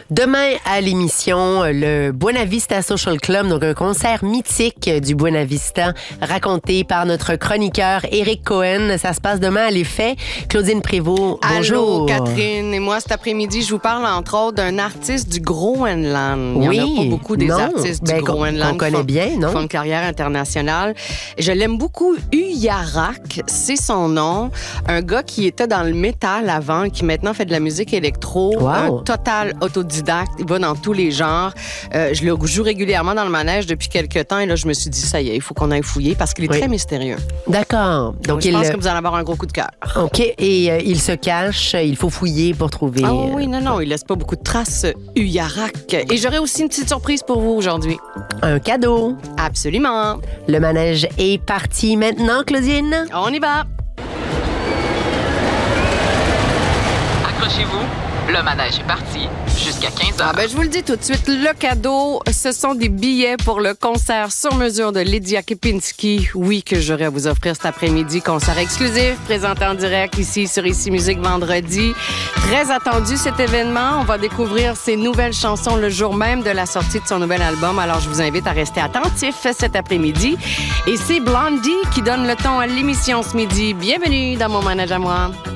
Demain à l'émission, le Buena Vista Social Club, donc un concert mythique du Buena Vista, raconté par notre chroniqueur Éric Cohen. Ça se passe demain à l'Effet. Claudine Prévost, bonjour. Allô, Catherine. Et moi, cet après-midi, je vous parle entre autres d'un artiste du Groenland. Il n'y en a pas beaucoup des artistes du Groenland. On connaît bien, non? Qui font une carrière internationale. Je l'aime beaucoup. Uyarak, c'est son nom. Un gars qui était dans le métal avant, qui maintenant fait de la musique électro. Wow. Un total autodidacte. Il va dans tous les genres. Je le joue régulièrement dans le manège depuis quelques temps. Et là, je me suis dit, ça y est, il faut qu'on aille fouiller parce qu'il est très mystérieux. D'accord. Donc, je pense que vous allez avoir un gros coup de cœur. OK. Et il se cache. Il faut fouiller pour trouver... Oh oui, non. Il laisse pas beaucoup de traces, Uyarak. Et j'aurai aussi une petite surprise pour vous aujourd'hui. Un cadeau. Absolument. Le manège est parti maintenant, Claudine. On y va. Accrochez-vous, le manège est parti jusqu'à 15h. Je vous le dis tout de suite, le cadeau, ce sont des billets pour le concert sur mesure de Lydia Kepinski. Oui, que j'aurai à vous offrir cet après-midi. Concert exclusif, présenté en direct ici sur Ici Musique vendredi. Très attendu cet événement. On va découvrir ses nouvelles chansons le jour même de la sortie de son nouvel album. Alors, je vous invite à rester attentifs cet après-midi. Et c'est Blondie qui donne le ton à l'émission ce midi. Bienvenue dans mon manège à moi.